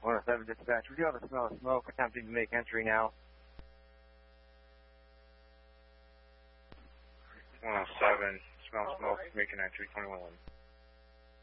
107 dispatch, we do have a smell of smoke, attempting to make entry now. 107, smell of smoke, making entry, 2111.